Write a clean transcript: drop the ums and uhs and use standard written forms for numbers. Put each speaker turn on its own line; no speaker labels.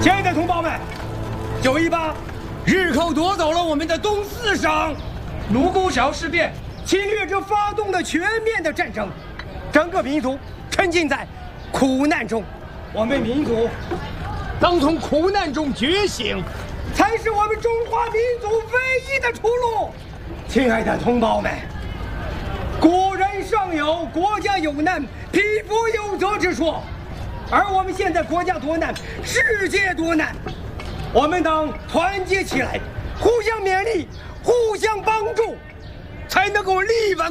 亲爱的同胞们，918日寇夺走了我们的东4省，卢沟桥事变侵略者发动了全面的战争，整个民族沉浸在苦难中。我们民族当从苦难中觉醒，才是我们中华民族唯一的出路。亲爱的同胞们，古人尚有国家有难，匹夫有责之说，而我们现在国家多难，世界多难，我们当团结起来，互相勉励，互相帮助，才能够力挽